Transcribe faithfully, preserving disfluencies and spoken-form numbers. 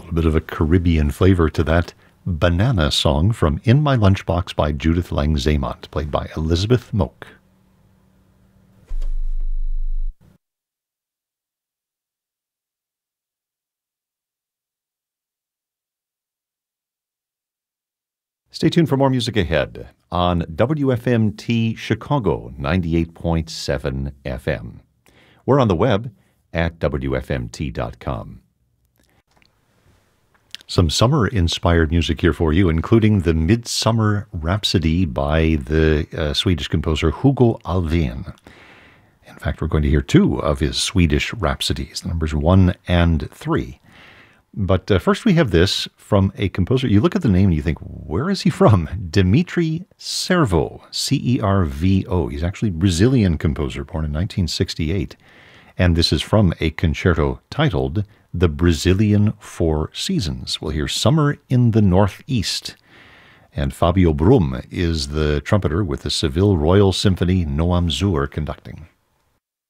little bit of a Caribbean flavor to that banana song from In My Lunchbox by Judith Langzamont, played by Elizabeth Moak. Stay tuned for more music ahead on W F M T Chicago ninety-eight point seven F M. We're on the web at W F M T dot com. Some summer-inspired music here for you, including the Midsummer Rhapsody by the uh, Swedish composer Hugo Alfvén. In fact, we're going to hear two of his Swedish Rhapsodies, the numbers one and three. But uh, first we have this from a composer. You look at the name and you think, where is he from? Dmitri Servo, C E R V O. He's actually a Brazilian composer, born in nineteen sixty-eight. And this is from a concerto titled The Brazilian Four Seasons. We'll hear Summer in the Northeast. And Fabio Brum is the trumpeter with the Seville Royal Symphony Noam Zur conducting.